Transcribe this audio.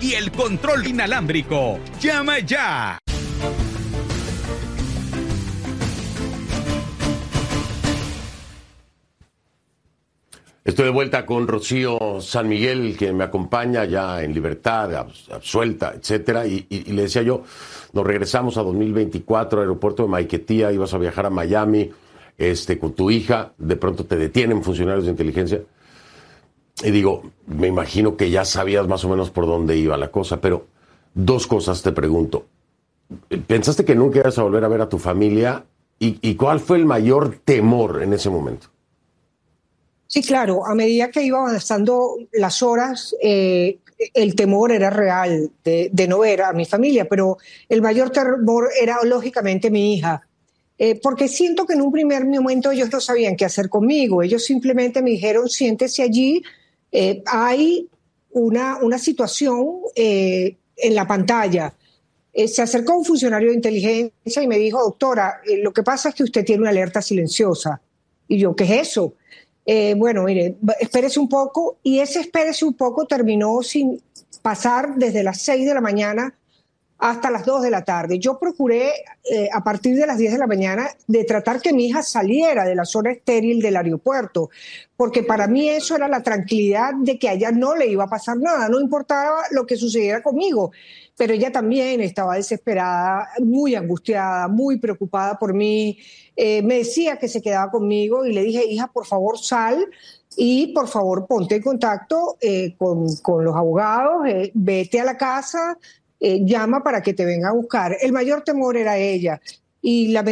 y el control inalámbrico. ¡Llama ya! Estoy de vuelta con Rocío San Miguel, que me acompaña ya en libertad, absuelta, etcétera. Y le decía yo, nos regresamos a 2024, aeropuerto de Maiquetía, ibas a viajar a Miami con tu hija, de pronto te detienen funcionarios de inteligencia. Y digo, me imagino que ya sabías más o menos por dónde iba la cosa, pero dos cosas te pregunto. ¿Pensaste que nunca ibas a volver a ver a tu familia? ¿Y cuál fue el mayor temor en ese momento? Sí, claro, a medida que iba avanzando las horas, el temor era real de no ver a mi familia, pero el mayor temor era lógicamente mi hija, porque siento que en un primer momento ellos no sabían qué hacer conmigo, ellos simplemente me dijeron, siéntese allí, hay una situación en la pantalla. Se acercó un funcionario de inteligencia y me dijo, doctora, lo que pasa es que usted tiene una alerta silenciosa. Y yo, ¿qué es eso? Bueno, mire, espérese un poco, y ese espérese un poco terminó sin pasar desde las 6 de la mañana hasta las 2 de la tarde. Yo procuré a partir de las 10 de la mañana de tratar que mi hija saliera de la zona estéril del aeropuerto, porque para mí eso era la tranquilidad de que a ella no le iba a pasar nada, no importaba lo que sucediera conmigo, pero ella también estaba desesperada, muy angustiada, muy preocupada por mí. Me decía que se quedaba conmigo y le dije, hija, por favor sal y por favor ponte en contacto con los abogados, vete a la casa, llama para que te venga a buscar. El mayor temor era ella y la